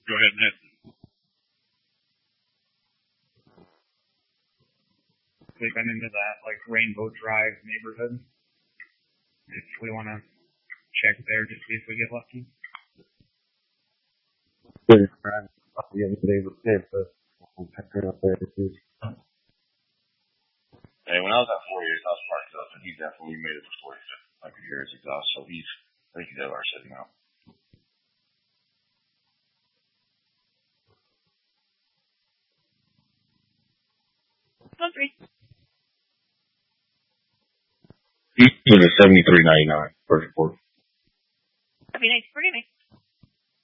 Go ahead, Ned. Sleeping into that, like, Rainbow Drive neighborhood. If we want to check there, just see if we get lucky. Good. Yesterday was good, but we'll check it out there too. Hey, when I was at 4 years, I was parked up, and he definitely made it before I could hear his exhaust, so I think he's ever sitting out. He was a $73.99 for the report. That'd be nice. Pretty nice.